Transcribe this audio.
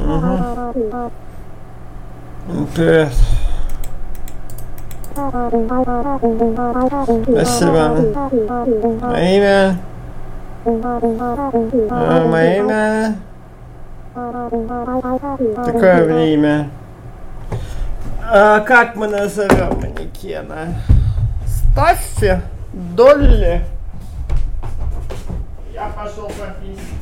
Привет. Спасибо. Мое имя? Мое имя? Такое время. Как мы назовем манекена? Стаффи? Долли? Я пошел попить.